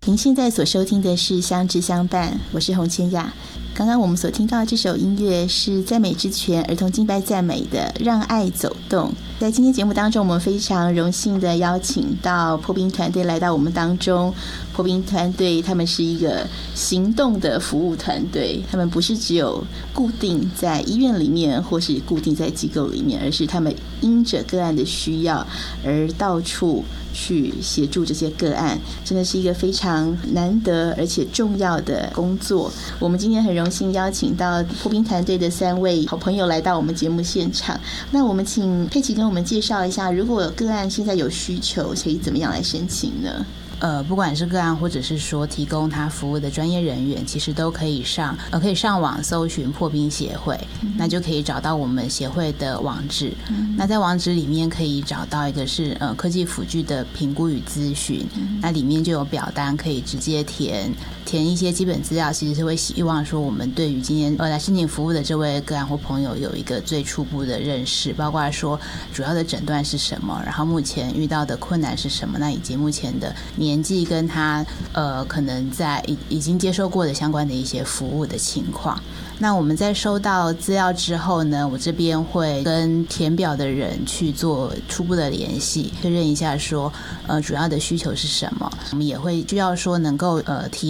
您现在所收听的是相知相伴，我是洪千雅。刚刚我们所听到的这首音乐是赞美之泉儿童敬拜赞美的《让爱走动》。在今天节目当中，我们非常荣幸的邀请到破冰团队来到我们当中。破冰团队他们是一个行动的服务团队，他们不是只有固定在医院里面或是固定在机构里面，而是他们因着个案的需要而到处去协助这些个案，真的是一个非常难得而且重要的工作。我们今天很荣幸邀请到破冰团队的3位好朋友来到我们节目现场。那我们请佩奇跟我们介绍一下，如果有个案现在有需求，可以怎么样来申请呢？ 不管是个案或者是说提供他服务的专业人员，其实都可以上网搜寻破冰协会，那就可以找到我们协会的网址。那在网址里面可以找到一个是科技辅具的评估与咨询，那里面就有表单可以直接填一些基本资料，其实是会希望说我们对于今天来申请服务的这位个案或朋友有一个最初步的认识，包括说主要的诊断是什么，然后目前遇到的困难是什么，那以及目前的年纪跟他可能在已经接受过的相关的一些服务的情况。那我们在收到资料之后呢，我这边会跟填表的人去做初步的联系，确认一下说主要的需求是什么。我们也会需要说能够提